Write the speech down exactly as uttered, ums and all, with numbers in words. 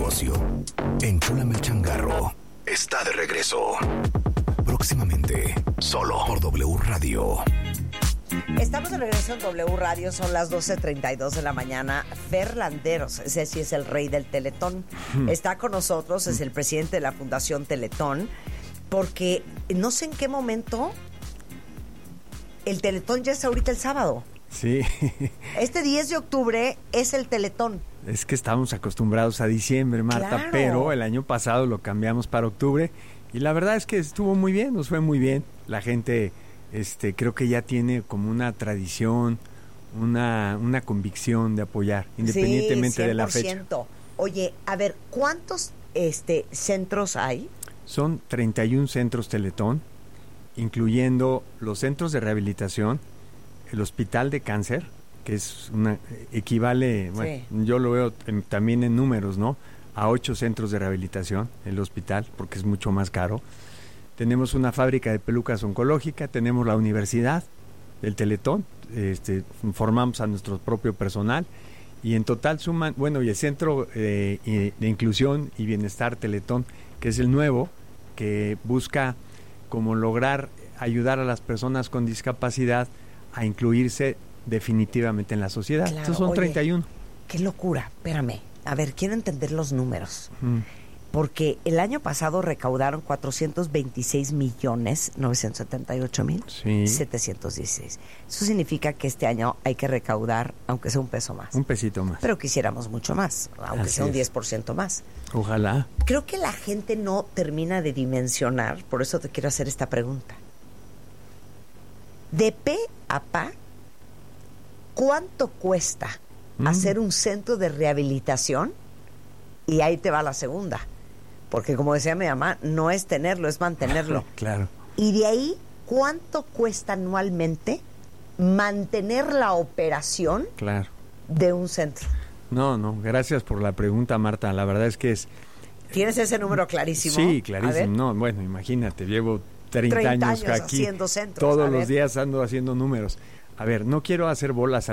negocio. Enchúlame el changarro. Está de regreso. Próximamente, solo por W Radio. Estamos de regreso en W Radio, son las doce treinta y dos de la mañana. Fer Landeros, ese sí es el rey del Teletón. Está con nosotros, es el presidente de la Fundación Teletón, porque no sé en qué momento el Teletón ya es ahorita el sábado. Sí. Este diez de octubre es el Teletón. Es que estábamos acostumbrados a diciembre, Marta, Claro. pero el año pasado lo cambiamos para octubre y la verdad es que estuvo muy bien, nos fue muy bien. La gente... Este, creo que ya tiene como una tradición, una, una convicción de apoyar, independientemente Sí, de la fecha. cien por ciento. Oye, a ver, ¿cuántos este, centros hay? Son treinta y uno centros Teletón, incluyendo los centros de rehabilitación, el Hospital de Cáncer, que es una equivale, bueno, Sí. yo lo veo en, también en números, ¿no? A ocho centros de rehabilitación, el hospital, porque es mucho más caro. Tenemos una fábrica de pelucas oncológica, tenemos la universidad del Teletón, este, formamos a nuestro propio personal y en total suman, bueno, y el Centro eh, de Inclusión y Bienestar Teletón, que es el nuevo, que busca como lograr ayudar a las personas con discapacidad a incluirse definitivamente en la sociedad. Claro, Estos son oye, treinta y uno. Qué locura, espérame. A ver, quiero entender los números. Mm. Porque el año pasado recaudaron cuatrocientos veintiséis millones novecientos setenta y ocho mil Sí. setecientos dieciséis. Eso significa que este año hay que recaudar, aunque sea un peso más. Un pesito más. Pero quisiéramos mucho más, aunque Así sea un es. diez por ciento más. Ojalá. Creo que la gente no termina de dimensionar, por eso te quiero hacer esta pregunta. De pe a pa, ¿cuánto cuesta Mm. hacer un centro de rehabilitación? Y ahí te va la segunda. Porque como decía mi mamá, no es tenerlo, es mantenerlo. Claro. Y de ahí, ¿cuánto cuesta anualmente mantener la operación Claro. de un centro? No, no, gracias por la pregunta, Marta. La verdad es que es... ¿Tienes ese número clarísimo? Sí, A ver. clarísimo. No, bueno, imagínate, llevo treinta, treinta años años aquí. haciendo centros, Todos a los ver. días ando haciendo números. A ver, no quiero hacer bolas